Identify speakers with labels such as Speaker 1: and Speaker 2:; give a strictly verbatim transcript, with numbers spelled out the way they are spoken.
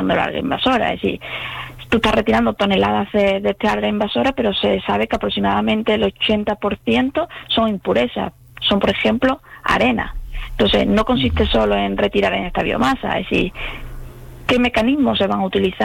Speaker 1: de la alga invasora. Es decir, tú estás retirando toneladas de, de esta alga invasora, pero se sabe que aproximadamente el ochenta por ciento son impurezas. Son, por ejemplo, arena. Entonces, no consiste solo en retirar en esta biomasa. Es decir, ¿qué mecanismos se van a utilizar